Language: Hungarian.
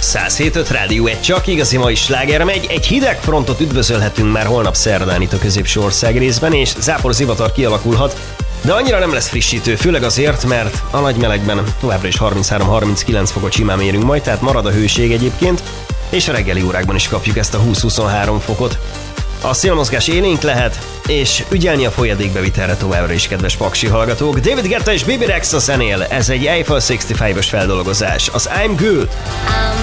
107.5 Rádió, egy csak igazi mai sláger megy. Egy hideg frontot üdvözölhetünk már holnap szerdán itt a középső ország részben, és záporzivatar kialakulhat, de annyira nem lesz frissítő, főleg azért, mert a nagy melegben továbbra is 33-39 fokot simán mérünk majd, tehát marad a hőség egyébként, és a reggeli órákban is kapjuk ezt a 20-23 fokot. A szélmozgás élénk lehet, és ügyelni a folyadékbevitelre továbbra is, kedves paksi hallgatók. David Guetta és Baby Rex a zenél, ez egy Eiffel 65-ös feldolgozás, az I'm Good.